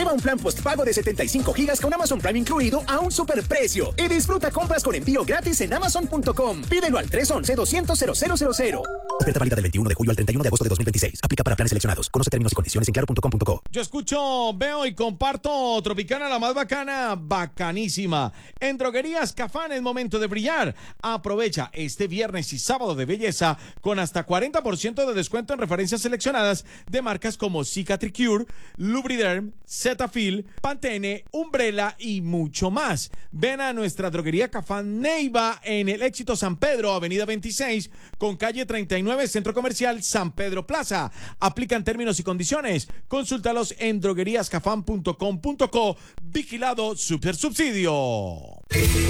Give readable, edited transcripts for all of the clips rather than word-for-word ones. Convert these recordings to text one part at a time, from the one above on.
Lleva un plan postpago de 75 gigas con Amazon Prime incluido a un superprecio y disfruta compras con envío gratis en Amazon.com. Pídelo al 311-200-0000. Oferta válida del 21 de julio al 31 de agosto de 2026. Aplica para planes seleccionados. Conoce términos y condiciones en claro.com.co. Yo escucho, veo y comparto Tropicana, la más bacana, bacanísima. En Droguerías Cafán es momento de brillar. Aprovecha este viernes y sábado de belleza con hasta 40% de descuento en referencias seleccionadas de marcas como Cicatricure, Lubriderm, Cetaphil, Pantene, Umbrella y mucho más. Ven a nuestra Droguería Cafán Neiva en el Éxito San Pedro, avenida 26, con calle 39, Centro Comercial San Pedro Plaza. Aplican términos y condiciones. Consúltalos en drogueriascafán.com.co. Vigilado Supersubsidio.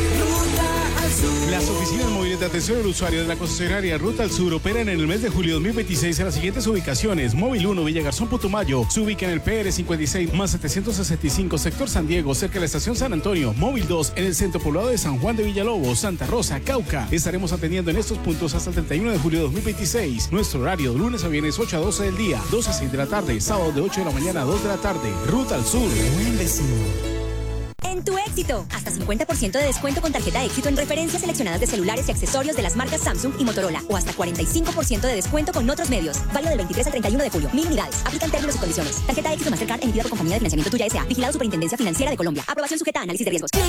Las oficinas móviles de atención al usuario de la concesionaria Ruta al Sur operan en el mes de julio 2026 en las siguientes ubicaciones. Móvil 1, Villa Garzón, Putumayo. Se ubica en el PR 56 más 765, sector San Diego, cerca de la estación San Antonio. Móvil 2, en el centro poblado de San Juan de Villalobos, Santa Rosa, Cauca. Estaremos atendiendo en estos puntos hasta el 31 de julio de 2026. Nuestro horario, lunes a viernes 8 a 12 del día, 12 a 6 de la tarde, sábado de 8 de la mañana a 2 de la tarde. Ruta al Sur. Buen vecino. En Tu Éxito, hasta 50% de descuento con tarjeta Éxito en referencias seleccionadas de celulares y accesorios de las marcas Samsung y Motorola, o hasta 45% de descuento con otros medios. Válido del 23 al 31 de julio. 1000 unidades. Aplican términos y condiciones. Tarjeta Éxito Mastercard emitida por Compañía de Financiamiento Tuya S.A. Vigilado Superintendencia Financiera de Colombia. Aprobación sujeta a análisis de riesgos.